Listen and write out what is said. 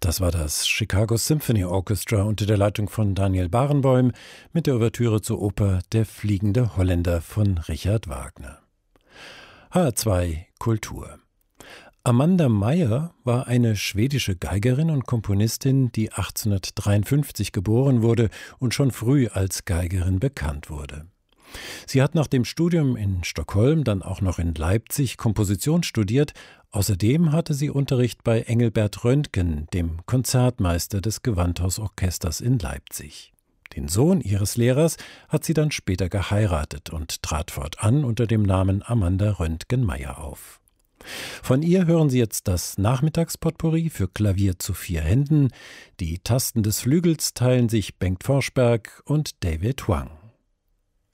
Das war das Chicago Symphony Orchestra unter der Leitung von Daniel Barenboim mit der Ouvertüre zur Oper Der fliegende Holländer von Richard Wagner. HR2 Kultur. Amanda Meyer war eine schwedische Geigerin und Komponistin, die 1853 geboren wurde und schon früh als Geigerin bekannt wurde. Sie hat nach dem Studium in Stockholm dann auch noch in Leipzig Komposition studiert. Außerdem hatte sie Unterricht bei Engelbert Röntgen, dem Konzertmeister des Gewandhausorchesters in Leipzig. Den Sohn ihres Lehrers hat sie dann später geheiratet und trat fortan unter dem Namen Amanda Röntgen-Meyer auf. Von ihr hören Sie jetzt das Nachmittagspotpourri für Klavier zu 4 Händen. Die Tasten des Flügels teilen sich Bengt Forsberg und David Huang.